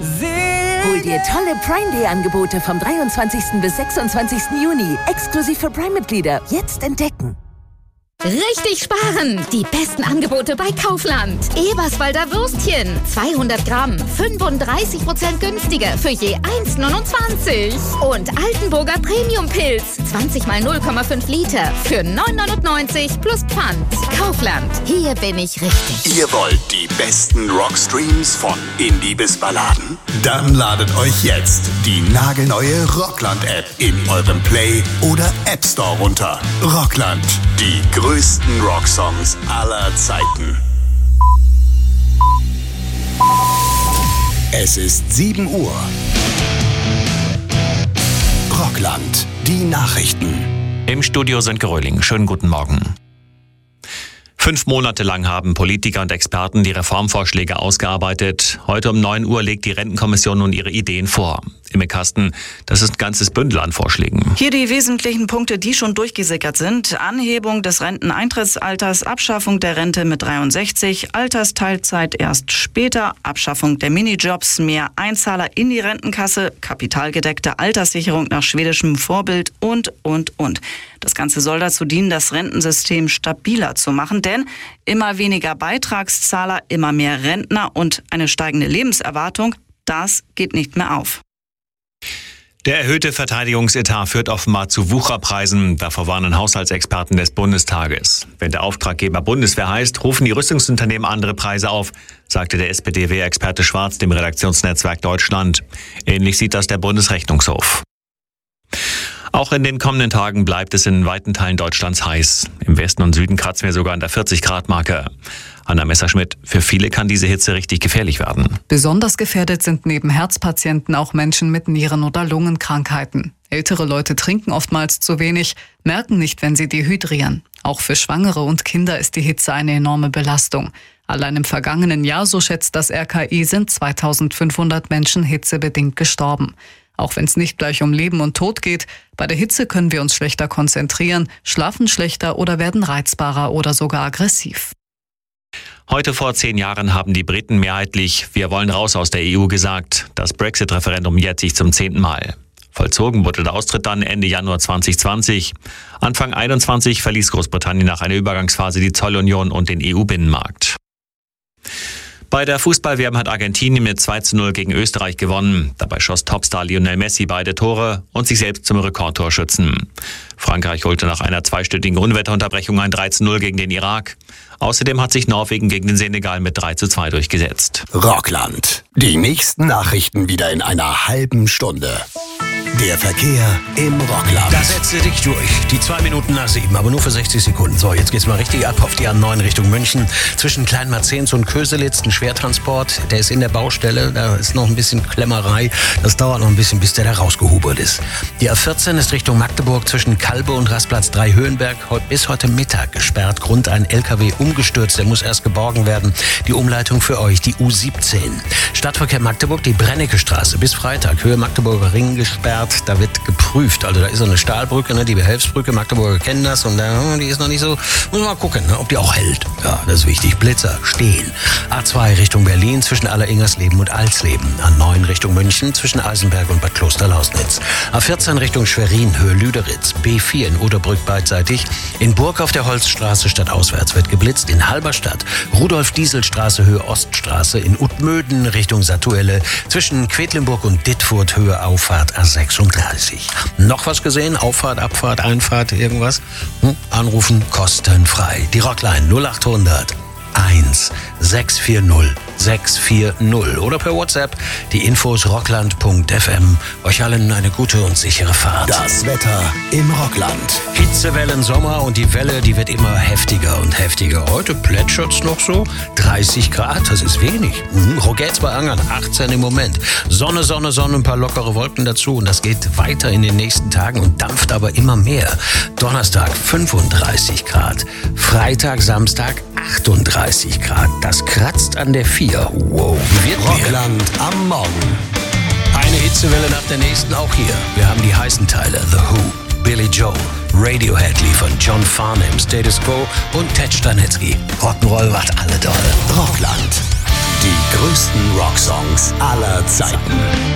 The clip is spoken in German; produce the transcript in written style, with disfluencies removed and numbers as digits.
Hol dir tolle Prime Day Angebote vom 23. bis 26. Juni. Exklusiv für Prime-Mitglieder. Jetzt entdecken. Richtig sparen! Die besten Angebote bei Kaufland. Eberswalder Würstchen, 200 Gramm, 35% günstiger für je 1,29. Und Altenburger Premium-Pilz, 20 mal 0,5 Liter für 9,99 plus Pfand. Kaufland, hier bin ich richtig. Ihr wollt die besten Rockstreams von Indie bis Balladen? Dann ladet euch jetzt die nagelneue Rockland-App in eurem Play- oder App Store runter. Rockland, die größten Rocksongs aller Zeiten. Es ist 7 Uhr. Rockland, die Nachrichten. Im Studio sind Geröhling. Schönen guten Morgen. 5 Monate lang haben Politiker und Experten die Reformvorschläge ausgearbeitet. Heute um 9 Uhr legt die Rentenkommission nun ihre Ideen vor. Im Kasten, das ist ein ganzes Bündel an Vorschlägen. Hier die wesentlichen Punkte, die schon durchgesickert sind. Anhebung des Renteneintrittsalters, Abschaffung der Rente mit 63, Altersteilzeit erst später, Abschaffung der Minijobs, mehr Einzahler in die Rentenkasse, kapitalgedeckte Alterssicherung nach schwedischem Vorbild und. Das Ganze soll dazu dienen, das Rentensystem stabiler zu machen, denn immer weniger Beitragszahler, immer mehr Rentner und eine steigende Lebenserwartung, das geht nicht mehr auf. Der erhöhte Verteidigungsetat führt offenbar zu Wucherpreisen. Davor warnen Haushaltsexperten des Bundestages. Wenn der Auftraggeber Bundeswehr heißt, rufen die Rüstungsunternehmen andere Preise auf, sagte der SPD-Wehr-Experte Schwarz dem Redaktionsnetzwerk Deutschland. Ähnlich sieht das der Bundesrechnungshof. Auch in den kommenden Tagen bleibt es in weiten Teilen Deutschlands heiß. Im Westen und Süden kratzen wir sogar an der 40-Grad-Marke. Anna Messerschmidt, für viele kann diese Hitze richtig gefährlich werden. Besonders gefährdet sind neben Herzpatienten auch Menschen mit Nieren- oder Lungenkrankheiten. Ältere Leute trinken oftmals zu wenig, merken nicht, wenn sie dehydrieren. Auch für Schwangere und Kinder ist die Hitze eine enorme Belastung. Allein im vergangenen Jahr, so schätzt das RKI, sind 2500 Menschen hitzebedingt gestorben. Auch wenn es nicht gleich um Leben und Tod geht, bei der Hitze können wir uns schlechter konzentrieren, schlafen schlechter oder werden reizbarer oder sogar aggressiv. Heute vor 10 Jahren haben die Briten mehrheitlich "Wir wollen raus aus der EU" gesagt. Das Brexit-Referendum jährt sich zum 10. Mal. Vollzogen wurde der Austritt dann Ende Januar 2020. Anfang 2021 verließ Großbritannien nach einer Übergangsphase die Zollunion und den EU-Binnenmarkt. Bei der Fußball-WM hat Argentinien mit 2:0 gegen Österreich gewonnen. Dabei schoss Topstar Lionel Messi beide Tore und sich selbst zum Rekordtorschützen. Frankreich holte nach einer 2-stündigen Unwetterunterbrechung ein 3:0 gegen den Irak. Außerdem hat sich Norwegen gegen den Senegal mit 3:2 durchgesetzt. Rockland. Die nächsten Nachrichten wieder in einer halben Stunde. Der Verkehr im Rockland. Da setzt dich durch. Die 2 Minuten nach 7, aber nur für 60 Sekunden. So, jetzt geht's mal richtig ab auf die A9 Richtung München. Zwischen Kleinmarzens und Köselitz ein Schwertransport. Der ist in der Baustelle. Da ist noch ein bisschen Klemmerei. Das dauert noch ein bisschen, bis der da rausgehubert ist. Die A14 ist Richtung Magdeburg zwischen Kalbe und Rastplatz 3 Höhenberg bis heute Mittag gesperrt. Grund ein LKW umgestürzt. Der muss erst geborgen werden. Die Umleitung für euch, die U17. Stadtverkehr Magdeburg, die Brennecke Straße bis Freitag. Höhe Magdeburger Ring gesperrt. Da wird geprüft. Also da ist so eine Stahlbrücke, ne, die Behelfsbrücke. Magdeburger kennen das und die ist noch nicht so. Muss man mal gucken, ne, ob die auch hält. Ja, das ist wichtig. Blitzer stehen. A2 Richtung Berlin zwischen Alleringersleben und Alsleben. A9 Richtung München zwischen Eisenberg und Bad Klosterlausnitz. A14 Richtung Schwerin, Höhe Lüderitz. B4 in Oderbrück beidseitig. In Burg auf der Holzstraße stadtauswärts wird geblitzt. In Halberstadt Rudolf-Diesel-Straße, Höhe Oststraße. In Utmöden Richtung Satuelle zwischen Quedlinburg und Dittfurt, Höhe Auffahrt A36. Noch was gesehen? Auffahrt, Abfahrt, Einfahrt, irgendwas? Anrufen kostenfrei. Die Rockline 0800 1640 640 oder per WhatsApp die Infos rockland.fm. Euch allen eine gute und sichere Fahrt. Das Wetter im Rockland. Hitzewellen Sommer und die Welle, die wird immer heftiger und heftiger. Heute plätschert's noch so. 30 Grad, das ist wenig. Rogätz bei Angern, 18 im Moment. Sonne, Sonne, Sonne, ein paar lockere Wolken dazu. Und das geht weiter in den nächsten Tagen und dampft aber immer mehr. Donnerstag 35 Grad. Freitag, Samstag 38 Grad. Das kratzt an der 4. Wow. Rockland am Morgen. Eine Hitzewelle nach der nächsten auch hier. Wir haben die heißen Teile. The Who, Billy Joel, Radiohead liefern John Farnham, Status Quo und Ted Stanitzky. Rock'n'Roll macht alle doll. Rockland. Die größten Rocksongs aller Zeiten.